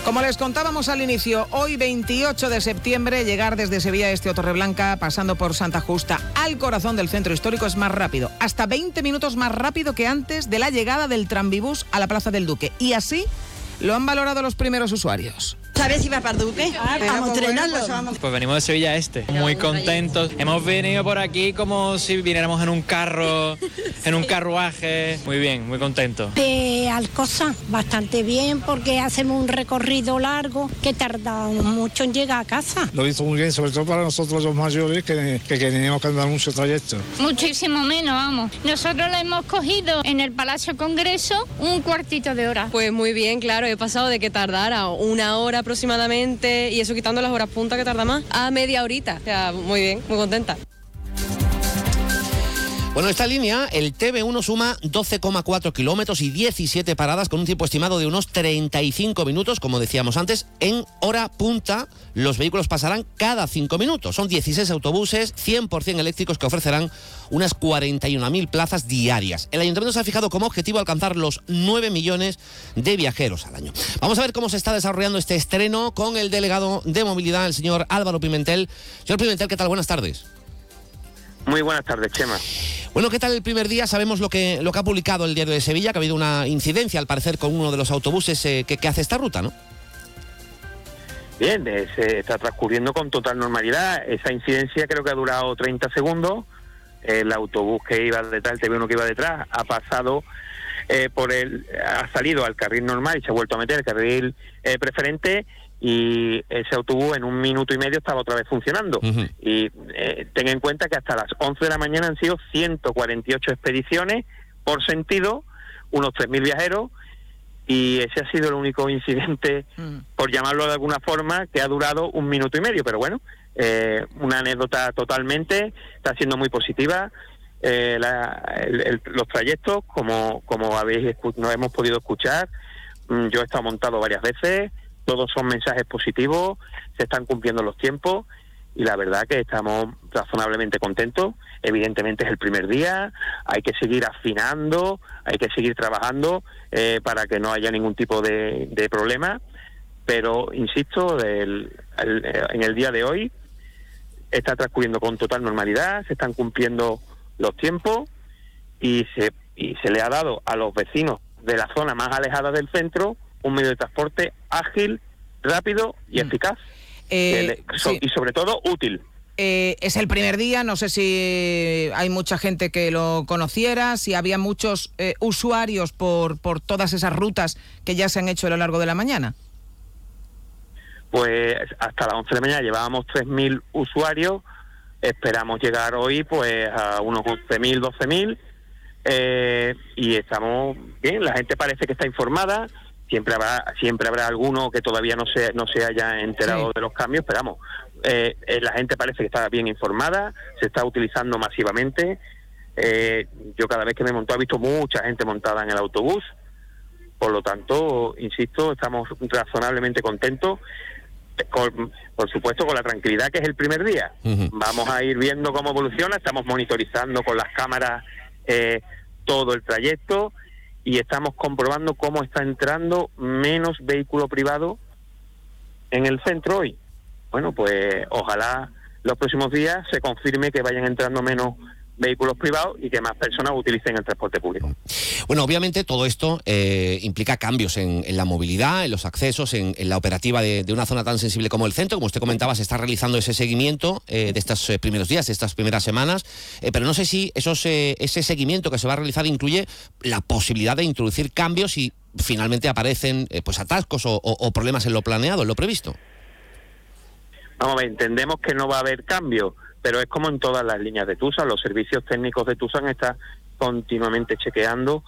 Como les contábamos al inicio, hoy 28 de septiembre, llegar desde Sevilla Este o Torreblanca, pasando por Santa Justa al corazón del centro histórico es más rápido, hasta 20 minutos más rápido que antes de la llegada del tranvibús a la Plaza del Duque. Y así lo han valorado los primeros usuarios. ¿Sabes si va para el Duque? Vamos a entrenarlo. Pues venimos de Sevilla Este, muy contentos. Hemos venido por aquí como si viniéramos en un carro, en un carruaje. Muy bien, muy contentos. De Alcosa, bastante bien, porque hacemos un recorrido largo que tarda mucho en llegar a casa. Lo he visto muy bien, sobre todo para nosotros los mayores que tenemos que andar mucho trayecto. Muchísimo menos, vamos. Nosotros lo hemos cogido en el Palacio Congreso un cuartito de hora. Pues muy bien, claro, he pasado de que tardara 1 hora aproximadamente, y eso quitando las horas punta que tarda más, a media horita. O sea, muy bien, muy contenta. Bueno, esta línea, el TB1 suma 12,4 kilómetros y 17 paradas con un tiempo estimado de unos 35 minutos, como decíamos antes. En hora punta, los vehículos pasarán cada 5 minutos. Son 16 autobuses 100% eléctricos que ofrecerán unas 41.000 plazas diarias. El Ayuntamiento se ha fijado como objetivo alcanzar los 9 millones de viajeros al año. Vamos a ver cómo se está desarrollando este estreno con el delegado de movilidad, el señor Álvaro Pimentel. Señor Pimentel, ¿qué tal? Buenas tardes. Muy buenas tardes, Chema. Bueno, ¿qué tal el primer día? Sabemos lo que ha publicado el Diario de Sevilla, que ha habido una incidencia, al parecer, con uno de los autobuses que hace esta ruta, ¿no? Bien, se está transcurriendo con total normalidad. Esa incidencia creo que ha durado 30 segundos. El autobús que iba detrás, el TB1 que iba detrás, ha pasado ha salido al carril normal y se ha vuelto a meter el carril preferente, y ese autobús en 1 minuto y medio estaba otra vez funcionando. Uh-huh. Y ten en cuenta que hasta las 11 de la mañana han sido 148 expediciones por sentido, unos 3.000 viajeros, y ese ha sido el único incidente, por llamarlo de alguna forma, que ha durado 1 minuto y medio. Pero bueno, una anécdota totalmente, está siendo muy positiva. Los trayectos, como nos hemos podido escuchar, yo he estado montado varias veces, todos son mensajes positivos, se están cumpliendo los tiempos, y la verdad que estamos razonablemente contentos. Evidentemente es el primer día, hay que seguir afinando, hay que seguir trabajando para que no haya ningún tipo de problema, pero insisto, en el día de hoy está transcurriendo con total normalidad, se están cumpliendo los tiempos, y se le ha dado a los vecinos de la zona más alejada del centro un medio de transporte ágil, rápido y eficaz, sí. Y sobre todo útil. Es el primer día, no sé si hay mucha gente que lo conociera, si había muchos usuarios por todas esas rutas que ya se han hecho a lo largo de la mañana. Pues hasta las 11 de la mañana llevábamos 3.000 usuarios, esperamos llegar hoy pues a unos 11.000, 12.000, y estamos bien, la gente parece que está informada. Siempre habrá alguno que todavía no se haya enterado, sí, de los cambios, pero vamos, la gente parece que está bien informada, se está utilizando masivamente. Yo cada vez que me he montado he visto mucha gente montada en el autobús, por lo tanto, insisto, estamos razonablemente contentos, por supuesto con la tranquilidad que es el primer día. Uh-huh. Vamos a ir viendo cómo evoluciona, estamos monitorizando con las cámaras todo el trayecto, y estamos comprobando cómo está entrando menos vehículo privado en el centro hoy. Bueno, pues ojalá los próximos días se confirme que vayan entrando menos vehículos privados y que más personas utilicen el transporte público. Bueno, obviamente todo esto implica cambios en la movilidad, en los accesos, en la operativa de una zona tan sensible como el centro. Como usted comentaba, se está realizando ese seguimiento de estos primeros días, de estas primeras semanas, pero no sé si ese seguimiento que se va a realizar incluye la posibilidad de introducir cambios si finalmente aparecen pues atascos o problemas en lo planeado, en lo previsto. Vamos a ver, entendemos que no va a haber cambio, pero es como en todas las líneas de TUSAN, los servicios técnicos de TUSAN están continuamente chequeando